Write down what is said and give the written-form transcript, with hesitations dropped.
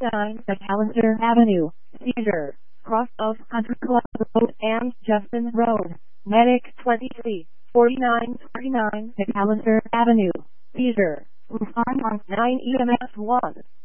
49 McAllister Avenue, Cedar, cross of Country Club Road and Justin Road. Medic 23, 4949 McAllister Avenue, Cedar, roof on 9 EMS 1.